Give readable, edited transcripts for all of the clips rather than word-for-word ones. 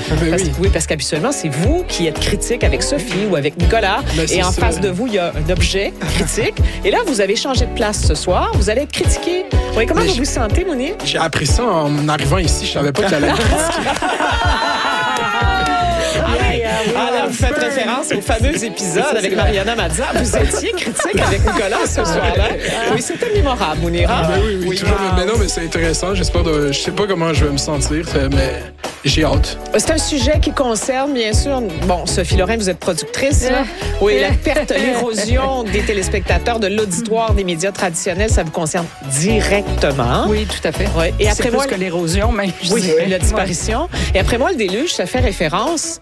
Parce qu'habituellement, c'est vous qui êtes critique avec Sophie ou avec Nicolas. Et en face de vous, il y a un objet critique. Et là, vous avez changé de place ce soir. Vous allez être critiqué. Oui, comment vous vous sentez, Mounir? J'ai appris ça en arrivant ici. Je savais pas qu'il allait être critiqué. Alors, vous faites référence au fameux épisode avec Mariana Mazza. Vous étiez critique avec Nicolas ce soir-là. Oui, c'était mémorable, Mounir. Oui, toujours. Mais non, mais c'est intéressant. Je sais pas comment je vais me sentir, mais j'ai hâte. C'est un sujet qui concerne, bien sûr, Sophie Lorrain, vous êtes productrice. Là. Oui, la perte, l'érosion des téléspectateurs, de l'auditoire des médias traditionnels, ça vous concerne directement. Oui, tout à fait. Oui. Et après plus que l'érosion, même. La disparition. Ouais. Et après moi, le déluge, ça fait référence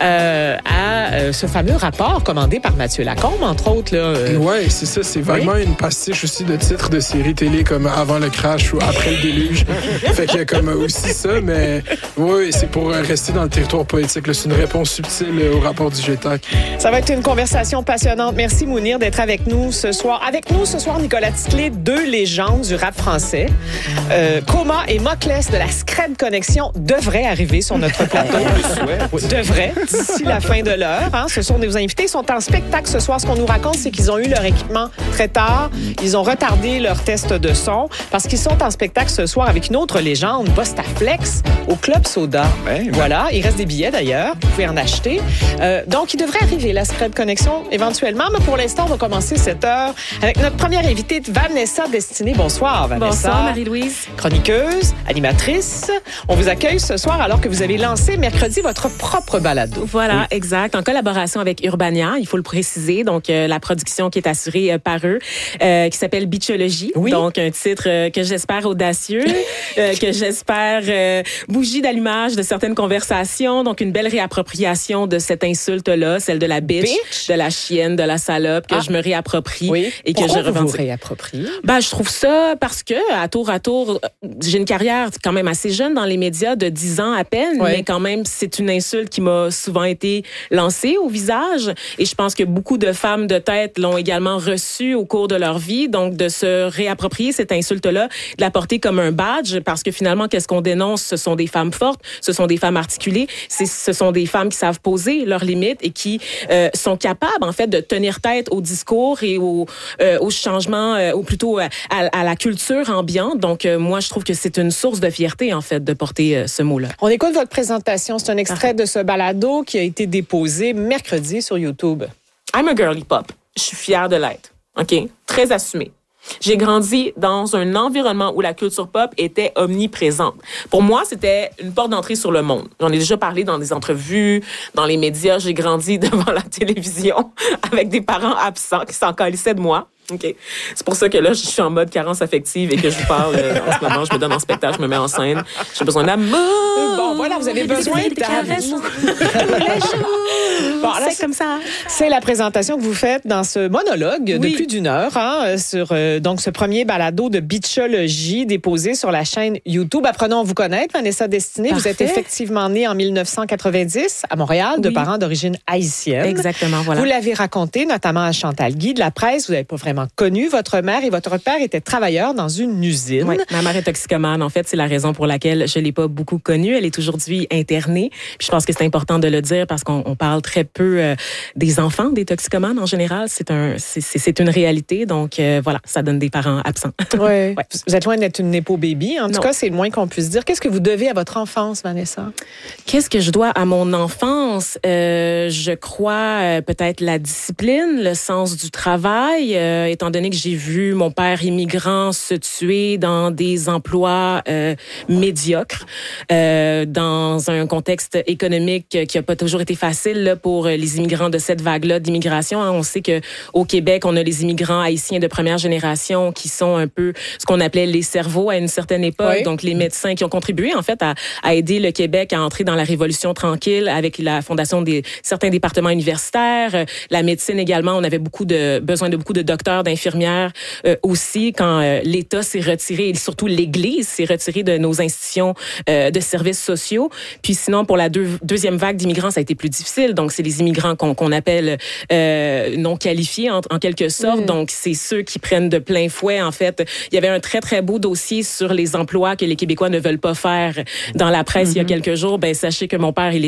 à ce fameux rapport commandé par Mathieu Lacombe, entre autres. Oui, c'est ça. C'est vraiment une pastiche aussi de titres de séries télé comme Avant le crash ou Après le déluge. Fait qu'il y a comme aussi ça, mais oui, c'est pour rester dans le territoire poétique. Là. C'est une réponse subtile au rapport du GETAC. Ça va être une conversation passionnante. Merci, Mounir, d'être avec nous ce soir. Avec nous ce soir, Nicolas Titley, 2 légendes du rap français. Coma et Moclès de la Scred Connection devraient arriver sur notre plateau. Devraient, d'ici la fin de l'heure. Hein. Ce sont nos invités. Ils sont en spectacle ce soir. Ce qu'on nous raconte, c'est qu'ils ont eu leur équipement très tard. Ils ont retardé leur test de son parce qu'ils sont en spectacle ce soir avec une autre légende, Bostaflex, au Club Soda. Voilà, il reste des billets d'ailleurs. Vous pouvez en acheter. Donc, il devrait arriver, la Scred Connection, éventuellement. Mais pour l'instant, on va commencer cette heure avec notre première invitée, Vanessa Destinée. Bonsoir, Vanessa. Bonsoir, Marie-Louise. Chroniqueuse, animatrice. On vous accueille ce soir alors que vous avez lancé mercredi votre propre balado. Voilà, exact. En collaboration avec Urbania, il faut le préciser. Donc, la production qui est assurée par eux, qui s'appelle Bitchologie. Oui. Donc, un titre que j'espère audacieux, que j'espère bougie d'allumage de certaines conversations. Donc, une belle réappropriation de cette insulte-là, celle de la bitch, de la chienne, de la salope, que je me réapproprie et que je revendique. Pourquoi vous réapproprie? Je trouve ça parce que, à tour, j'ai une carrière quand même assez jeune dans les médias, de 10 ans à peine, mais quand même, c'est une insulte qui m'a souvent été lancée au visage. Et je pense que beaucoup de femmes de tête l'ont également reçue au cours de leur vie. Donc, de se réapproprier cette insulte-là, de la porter comme un badge, parce que finalement, qu'est-ce qu'on dénonce? Ce sont des femmes fortes, ce sont des femmes articulées, ce sont des femmes qui savent poser leurs limites et qui sont capables, en fait, de tenir tête au discours et au changement, ou plutôt à la culture ambiante. Donc, moi, je trouve que c'est une source de fierté, en fait, de porter ce mot-là. On écoute votre présentation. C'est un extrait de ce balado qui a été déposé mercredi sur YouTube. I'm a girly pop. Je suis fière de l'être. OK? Très assumée. J'ai grandi dans un environnement où la culture pop était omniprésente. Pour moi, c'était une porte d'entrée sur le monde. J'en ai déjà parlé dans des entrevues, dans les médias. J'ai grandi devant la télévision avec des parents absents qui s'en calissaient de moi. OK. C'est pour ça que là, je suis en mode carence affective et que je vous parle en ce moment. Je me donne en spectacle, je me mets en scène. J'ai besoin d'amour. Bon, voilà, vous avez besoin de caresses. Bon, c'est comme ça. C'est la présentation que vous faites dans ce monologue de plus d'1 heure sur donc ce premier balado de Bitchologie déposé sur la chaîne YouTube. Apprenons à vous connaître, Vanessa Destinée. Parfait. Vous êtes effectivement née en 1990 à Montréal, de parents d'origine haïtienne. Exactement, voilà. Vous l'avez raconté, notamment à Chantal Guy de la presse. Vous n'avez pas vraiment connu votre mère et votre père était travailleur dans une usine. Oui, ma mère est toxicomane. En fait, c'est la raison pour laquelle je l'ai pas beaucoup connue. Elle est aujourd'hui internée. Puis je pense que c'est important de le dire parce qu'on parle très peu des enfants, des toxicomanes en général. C'est une réalité. Donc voilà, ça donne des parents absents. Ouais. Vous êtes loin d'être une népo baby. En tout cas, c'est le moins qu'on puisse dire. Qu'est-ce que vous devez à votre enfance, Vanessa? Qu'est-ce que je dois à mon enfance? Je crois peut-être la discipline, le sens du travail. Étant donné que j'ai vu mon père immigrant se tuer dans des emplois médiocres, dans un contexte économique qui n'a pas toujours été facile là, pour les immigrants de cette vague-là d'immigration. On sait qu'au Québec, on a les immigrants haïtiens de première génération qui sont un peu ce qu'on appelait les cerveaux à une certaine époque. Donc, les médecins qui ont contribué, en fait, à aider le Québec à entrer dans la Révolution tranquille avec la fondation de certains départements universitaires. La médecine également, on avait besoin de beaucoup de docteurs, d'infirmières aussi quand l'État s'est retiré et surtout l'Église s'est retirée de nos institutions de services sociaux. Puis sinon, pour la deuxième vague d'immigrants, ça a été plus difficile. Donc, c'est les immigrants qu'on appelle non qualifiés en quelque sorte. Donc, c'est ceux qui prennent de plein fouet. En fait, il y avait un très, très beau dossier sur les emplois que les Québécois ne veulent pas faire dans la presse il y a quelques jours. Ben, sachez que mon père, il est